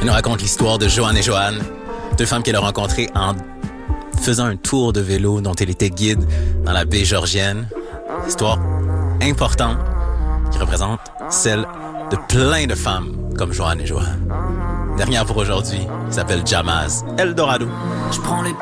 Elle nous raconte l'histoire de Joanne et Joanne, deux femmes qu'elle a rencontrées en faisant un tour de vélo dont elle était guide dans la baie Georgienne. Histoire importante qui représente celle de plein de femmes comme Joanne et Joanne. Dernière pour aujourd'hui, qui s'appelle Jamaz Eldorado. Je prends les